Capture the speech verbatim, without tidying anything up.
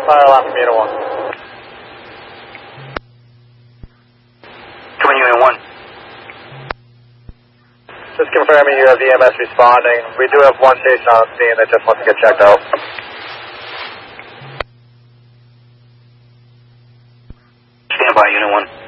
fire alarm from Unit one. Come on, Unit one. Just confirming you have the E M S responding. We do have one station on the scene that just wants to get checked out. Stand by, Unit one.